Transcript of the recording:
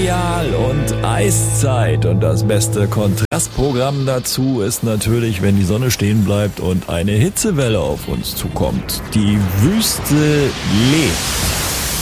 Glazial und Eiszeit. Und das beste Kontrastprogramm dazu ist natürlich, wenn die Sonne stehen bleibt und eine Hitzewelle auf uns zukommt. Die Wüste lebt.